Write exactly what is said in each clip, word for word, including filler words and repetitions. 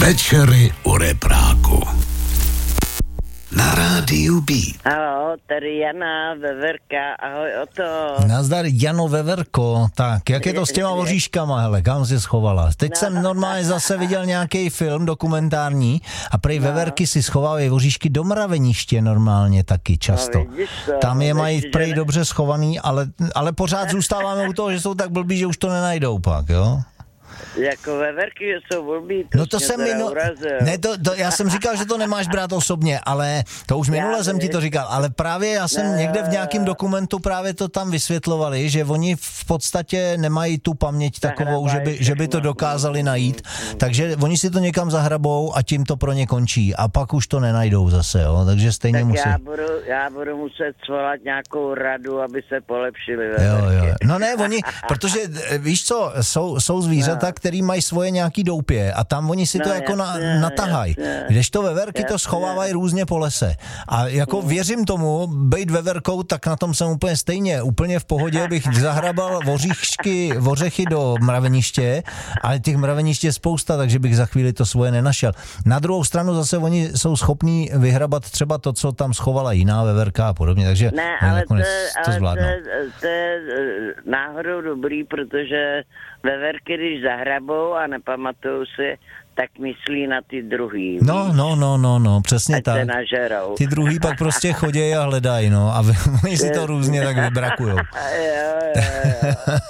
Večery u repráku. Na rádiu Beat. Ahoj, tady Jana Veverka, ahoj Oto. Nazdar Jano Veverko, tak jak je to s těma voříškama, hele, kam jsi schovala? Teď no. jsem normálně zase viděl nějaký film dokumentární a prej no. Veverky si schovávají voříšky do mraveniště normálně taky často. No, to, tam je mají prej ne... dobře schovaný, ale, ale pořád zůstáváme u toho, že jsou tak blbí, že už to nenajdou pak, jo? Jako veverky, že jsou blbý, to, no to jsem minu... Ne, to, to, já jsem říkal, že to nemáš brát osobně, ale to už minule já, jsem ti to říkal, ale právě já jsem ne, někde v nějakém dokumentu právě to tam vysvětlovali, že oni v podstatě nemají tu paměť takovou, že by, že by to dokázali najít, takže oni si to někam zahrabou a tím to pro ně končí a pak už to nenajdou zase, jo, takže stejně tak musí. Já budu, já budu muset svolat nějakou radu, aby se polepšili veverky. Jo, jo. No ne, oni, protože víš co, jsou, jsou zvířata, no. který mají svoje nějaký doupě a tam oni si to no, jako jasně, na, natahají. Kdežto veverky jasně. to schovávají různě po lese. A jako mm. věřím tomu, bejt veverkou, tak na tom jsem úplně stejně. Úplně v pohodě bych zahrabal voříšky, vořechy do mraveniště, ale těch mraveniště je spousta, takže bych za chvíli to svoje nenašel. Na druhou stranu zase oni jsou schopní vyhrabat třeba to, co tam schovala jiná veverka a podobně, takže ne, ale to, to zvládnou. Ale to, to je náhodou dobrý, protože veverky, když zahrabou a nepamatujou si, tak myslí na ty druhý. No, no, no, no, no, přesně ať tak. se nažerou. Ty druhý pak prostě chodí a hledají, no, a oni si to různě tak vybrakujou. Jo, jo, jo.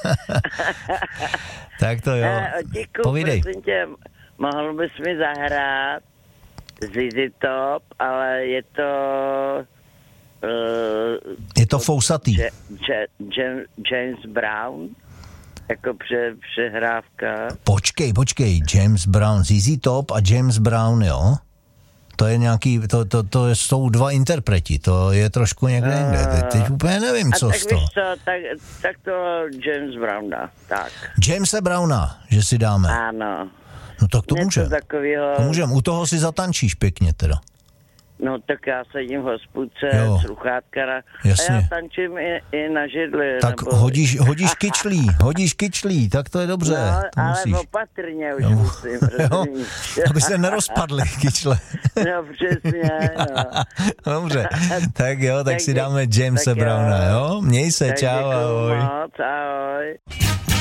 Tak to jo. Otíku, povídej. Prosím tě, mohl bys mi zahrát Z Z Top, ale je to... Uh, je to fousatý. Je, je, je, James Brown, jako pře, přehrávka. Počkej, počkej, James Brown, Z Z Top a James Brown, jo? To je nějaký, to, to, to jsou dva interpreti, to je trošku někde uh, jinde. Teď, teď úplně nevím, co z toho. Co, tak, tak to James Brown dá, tak. Jamese Browna, že si dáme. Ano. No tak to můžem. Takovýho... To můžem, u toho si zatančíš pěkně teda. No tak já sedím v hospůdce, sluchátka na... Jasně. A já tančím i, i na židli. Tak nebo... hodíš, hodíš kyčlí, hodíš kyčlí, tak to je dobře. No, to ale musíš. opatrně už no. musím. Jo, aby se nerozpadly kyčle. No přesně, no. Dobře, tak jo, tak, tak si dáme Jamese Browna, jo? Měj se, tak čau, ahoj. Moc, ahoj.